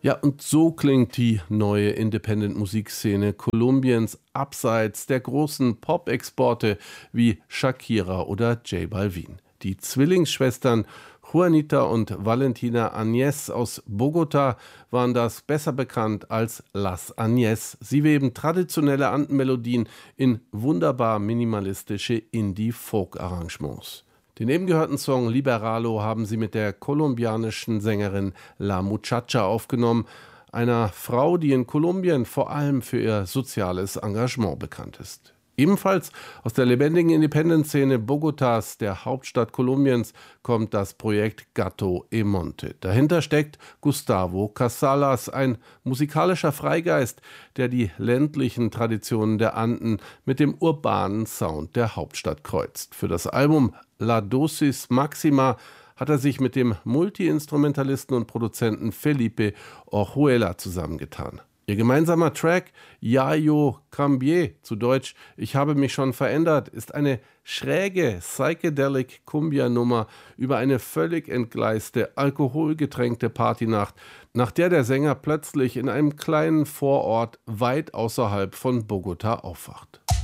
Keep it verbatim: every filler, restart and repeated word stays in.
Ja, und so klingt die neue Independent-Musikszene Kolumbiens abseits der großen Pop-Exporte wie Shakira oder J Balvin. Die Zwillingsschwestern Juanita und Valentina Añez aus Bogotá waren das besser bekannt als Las Añez. Sie weben traditionelle Andenmelodien in wunderbar minimalistische Indie-Folk-Arrangements. Den eben gehörten Song Liberalo haben sie mit der kolumbianischen Sängerin La Muchacha aufgenommen, einer Frau, die in Kolumbien vor allem für ihr soziales Engagement bekannt ist. Ebenfalls aus der lebendigen Independent-Szene Bogotás, der Hauptstadt Kolumbiens, kommt das Projekt Gato e Monte. Dahinter steckt Gustavo Casalas, ein musikalischer Freigeist, der die ländlichen Traditionen der Anden mit dem urbanen Sound der Hauptstadt kreuzt. Für das Album La Dosis Maxima hat er sich mit dem Multi-Instrumentalisten und Produzenten Felipe Orjuela zusammengetan. Ihr gemeinsamer Track Ya Yo Cambié, zu Deutsch Ich habe mich schon verändert, ist eine schräge Psychedelic Cumbia-Nummer über eine völlig entgleiste, alkoholgetränkte Partynacht, nach der der Sänger plötzlich in einem kleinen Vorort weit außerhalb von Bogotá aufwacht.